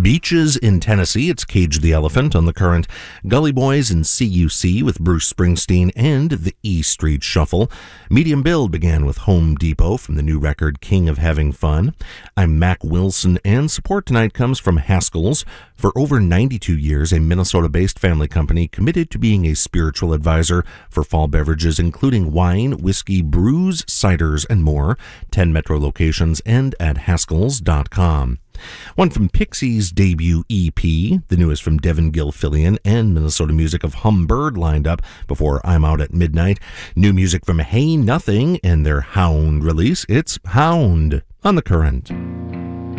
Beaches in Tennessee, it's Cage the Elephant on the Current. Gully Boys in CUC with Bruce Springsteen and the E Street Shuffle. Medium Build began with Home Depot from the new record King of Having Fun. I'm Mac Wilson, and support tonight comes from Haskell's. For over 92 years, a Minnesota-based family company committed to being a spiritual advisor for fall beverages, including wine, whiskey, brews, ciders, and more. 10 metro locations and at Haskells.com. One from Pixie's debut EP, the newest from Devin Gilfillian, and Minnesota music of Humbird lined up before I'm Out at Midnight. New music from Hey Nothing and their Hound release. It's Hound on the Current.